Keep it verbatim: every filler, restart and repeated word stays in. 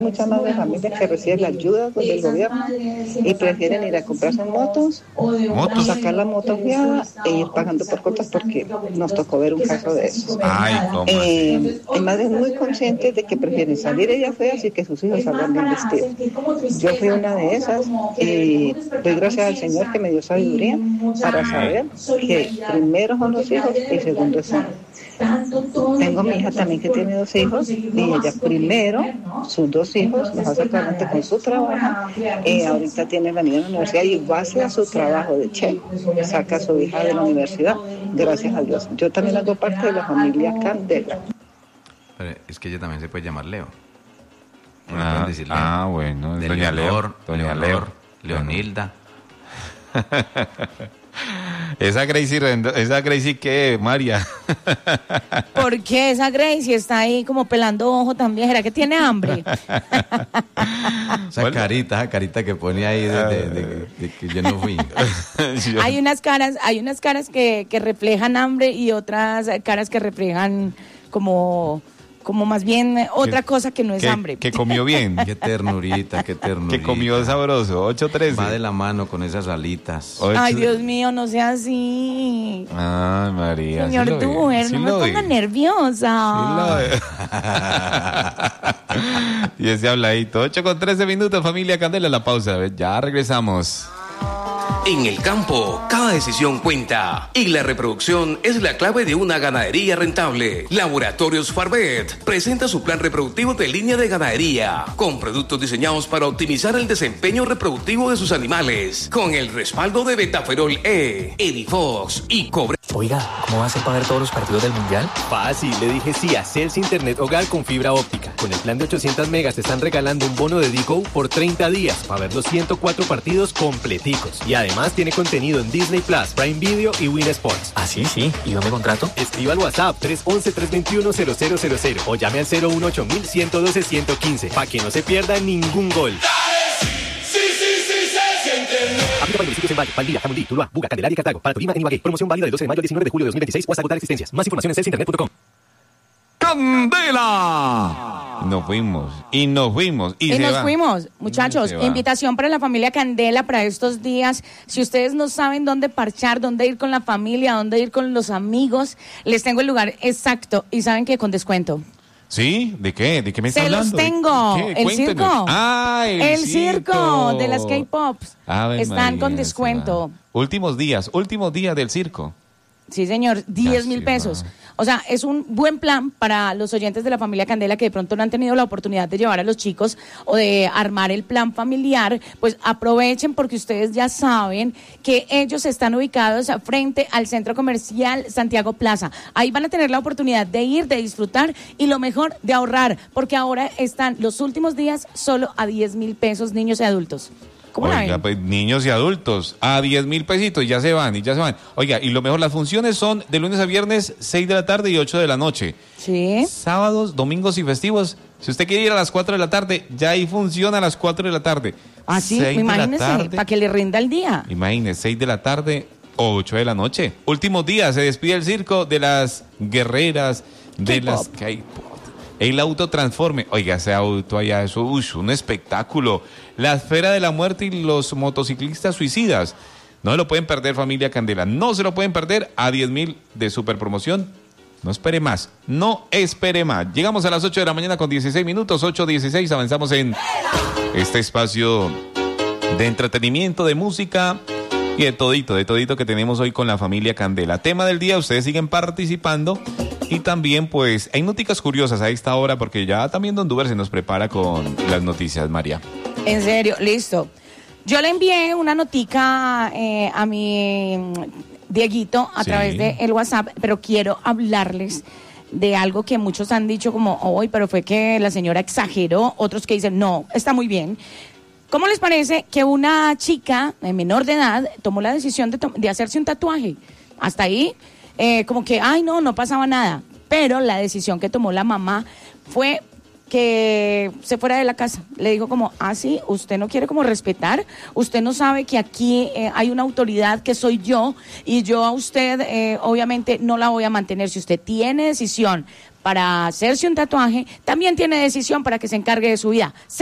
Muchas madres de familias que reciben la ayuda del gobierno y prefieren ir a comprarse motos, motos, sacar la moto guiada e ir pagando por cuotas porque nos tocó ver un caso de eso. Ay, ¿cómo eh, hay madres muy conscientes de que prefieren salir ellas feas y que sus hijos salgan bien vestidos. Yo fui una de esas y doy gracias al Señor que me dio sabiduría para saber que primero son los hijos y segundo son. Tengo mi hija también que tiene dos hijos y ella primero, sus dos hijos, los hace adelante con su trabajo. Eh, ahorita tiene la niña en la universidad y va hacia su trabajo de chef, saca a su hija de la universidad, gracias a Dios. Yo también hago parte de la familia Candela. Pero es que ella también se puede llamar Leo. Ah, ah, bueno, de doña Leonor, Leo, doña Leonor, Leo, Leonilda. Esa Gracie, esa Gracie ¿qué, María? ¿Por qué esa Gracie está ahí como pelando ojo también? ¿Será que tiene hambre? Esa bueno. carita, esa carita que pone ahí de, de, de, de que yo no fui. yo... Hay unas caras, hay unas caras que, que reflejan hambre y otras caras que reflejan como... como más bien otra que, cosa que no es que, hambre. Que comió bien. Qué ternurita, qué ternurita. Que comió sabroso, ocho trece. Va de la mano con esas alitas. ocho... Ay, Dios mío, no sea así. Ay, María. Señor sí Duer, sí no me ponga nerviosa. Sí y ese habladito. ocho con trece minutos, familia Candela, la pausa. Ya regresamos. En el campo, cada decisión cuenta y la reproducción es la clave de una ganadería rentable. Laboratorios Farbet presenta su plan reproductivo de línea de ganadería con productos diseñados para optimizar el desempeño reproductivo de sus animales con el respaldo de Betaferol E, Edifox y Cobre. Oiga, ¿cómo va a hacer para ver todos los partidos del Mundial? Fácil, le dije sí a Celsi Internet Hogar con fibra óptica. Con el plan de ochocientos megas te están regalando un bono de Digo por treinta días para ver los ciento cuatro partidos completicos. Y además tiene contenido en Disney Plus, Prime Video y Win Sports. Ah, sí, sí. ¿Y dónde contrato? Escriba al WhatsApp tres once, tres veintiuno, cero cero cero cero o llame al cero uno ocho mil, ciento doce, ciento quince para que no se pierda ningún gol. Sí, sí, sí, se siente. Aplica para municipios en Valle, Valdivia, Jamundí, Tuluá, Buga, Candelaria y Cartago. Para Tolima, en Ibagué. Promoción válida del doce de mayo al diecinueve de julio de dos mil veintiséis o hasta agotar existencias. Más información en celsi internet punto com. ¡Candela! Nos fuimos, y nos fuimos, y, y se nos va. fuimos, muchachos. Invitación para la familia Candela para estos días. Si ustedes no saben dónde parchar, dónde ir con la familia, dónde ir con los amigos, les tengo el lugar exacto y saben que con descuento. ¿Sí? ¿De qué? ¿De qué me está Se hablando? los tengo. El Cuéntenos. circo. Ah, el, el circo. circo de las K-Pops. Ave Están María, con descuento. Últimos días, últimos días del circo. Sí, señor, diez mil pesos. O sea, es un buen plan para los oyentes de la familia Candela que de pronto no han tenido la oportunidad de llevar a los chicos o de armar el plan familiar. Pues aprovechen porque ustedes ya saben que ellos están ubicados frente al Centro Comercial Santiago Plaza. Ahí van a tener la oportunidad de ir, de disfrutar y lo mejor, de ahorrar, porque ahora están los últimos días solo a diez mil pesos niños y adultos. ¿Cómo la Oiga, ven? pues niños y adultos, a diez mil pesitos, ya se van, y ya se van. Oiga, y lo mejor, las funciones son de lunes a viernes, seis de la tarde y ocho de la noche. Sí. Sábados, domingos y festivos. Si usted quiere ir a las cuatro de la tarde, ya ahí funciona a las cuatro de la tarde. Ah, sí, imagínese, para que le rinda el día. Imagínese, seis de la tarde, ocho de la noche. Últimos días, se despide el circo de las guerreras, de K-pop. las K-pop. El autotransforme, oiga, ese auto allá, eso, uy, un espectáculo. La esfera de la muerte y los motociclistas suicidas. No se lo pueden perder, familia Candela. No se lo pueden perder a diez mil de super promoción. No espere más, no espere más. Llegamos a las ocho de la mañana con dieciséis minutos, ocho dieciséis. Avanzamos en este espacio de entretenimiento, de música y de todito, de todito que tenemos hoy con la familia Candela. Tema del día, ustedes siguen participando. Y también, pues, hay noticias curiosas a esta hora porque ya también Don Duber se nos prepara con las noticias, María. En serio, listo. Yo le envié una notica eh, a mi Dieguito a Sí. través de el WhatsApp, pero quiero hablarles de algo que muchos han dicho como, hoy, pero fue que la señora exageró, otros que dicen, no, está muy bien. ¿Cómo les parece que una chica eh, menor de edad tomó la decisión de, to- de hacerse un tatuaje? Hasta ahí... Eh, como que, ay, no, no pasaba nada. Pero la decisión que tomó la mamá fue que se fuera de la casa. Le dijo como, ah, sí, usted no quiere como respetar, usted no sabe que aquí eh, hay una autoridad que soy yo, y yo a usted eh, obviamente no la voy a mantener. Si usted tiene decisión para hacerse un tatuaje, también tiene decisión para que se encargue de su vida.